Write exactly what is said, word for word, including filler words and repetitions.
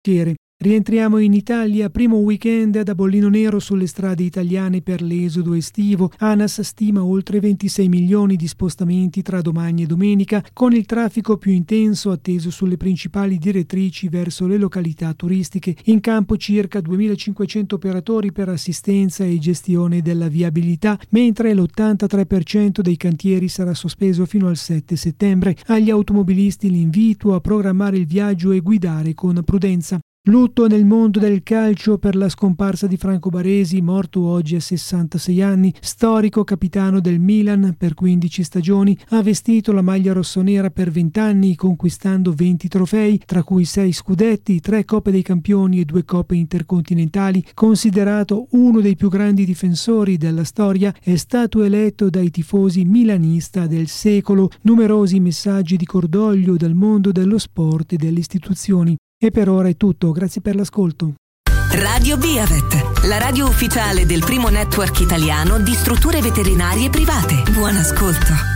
Rientriamo in Italia, primo weekend ad Abollino Nero sulle strade italiane per l'esodo estivo. ANAS stima oltre ventisei milioni di spostamenti tra domani e domenica, con il traffico più intenso atteso sulle principali direttrici verso le località turistiche. In campo circa duemilacinquecento operatori per assistenza e gestione della viabilità, mentre l'ottantatré per cento dei cantieri sarà sospeso fino al sette settembre. Agli automobilisti l'invito a programmare il viaggio e guidare con prudenza. Lutto nel mondo del calcio per la scomparsa di Franco Baresi, morto oggi a sessantasei anni. Storico capitano del Milan per quindici stagioni, ha vestito la maglia rossonera per venti anni, conquistando venti trofei, tra cui sei scudetti, tre Coppe dei Campioni e due Coppe intercontinentali. Considerato uno dei più grandi difensori della storia, è stato eletto dai tifosi milanista del secolo. Numerosi messaggi di cordoglio dal mondo dello sport e delle istituzioni. E per ora è tutto, grazie per l'ascolto. Radio Biavet, la radio ufficiale del primo network italiano di strutture veterinarie private. Buon ascolto.